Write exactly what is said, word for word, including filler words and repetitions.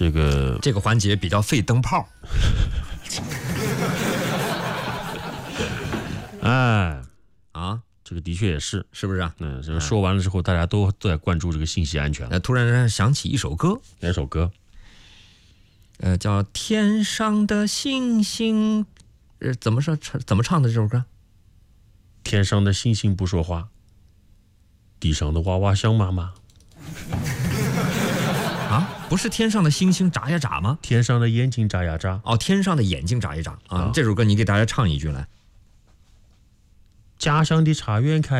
这个这个环节比较费灯泡。 哎啊， 这个的确也是， 是不是啊？ 嗯，这个说完了之后，大家都都在关注这个信息安全。 呃，突然让想起一首歌， 哪首歌？ 呃，叫《天上的星星》，呃，怎么说？怎么唱的这首歌？ 天上的星星不说话，地上的娃娃想妈妈。 啊，不是天上的星星眨呀眨吗？ 天上的眼睛眨呀眨。 哦，天上的眼睛眨一眨啊！ 啊这首歌你给大家唱一句来。 家乡的茶园开。